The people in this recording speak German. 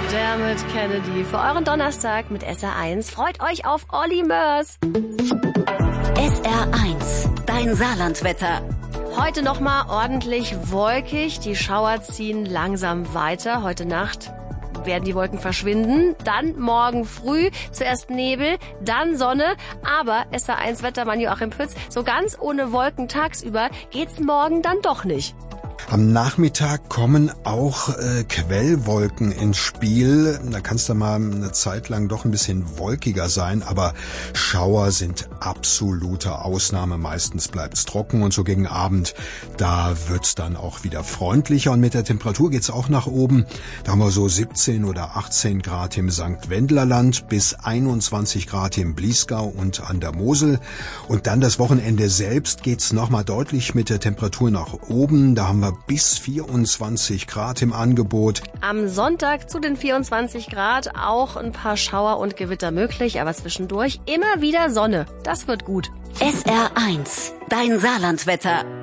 Dermot Kennedy für euren Donnerstag mit SR1. Freut euch auf Olli Mörs. SR1, dein Saarlandwetter. Heute nochmal ordentlich wolkig. Die Schauer ziehen langsam weiter. Heute Nacht werden die Wolken verschwinden. Dann morgen früh zuerst Nebel, dann Sonne. Aber SR1-Wettermann Joachim Pütz, so ganz ohne Wolken tagsüber geht's morgen dann doch nicht. Am Nachmittag kommen auch Quellwolken ins Spiel. Da kann es dann mal eine Zeit lang doch ein bisschen wolkiger sein, aber Schauer sind absolute Ausnahme. Meistens bleibt's trocken und so gegen Abend, da wird's dann auch wieder freundlicher. Und mit der Temperatur geht's auch nach oben. Da haben wir so 17 oder 18 Grad im St. Wendlerland bis 21 Grad im Bliesgau und an der Mosel. Und dann das Wochenende selbst geht's nochmal deutlich mit der Temperatur nach oben. Da haben wir bis 24 Grad im Angebot. Am Sonntag zu den 24 Grad auch ein paar Schauer und Gewitter möglich, aber zwischendurch immer wieder Sonne. Das wird gut. SR1, dein Saarlandwetter.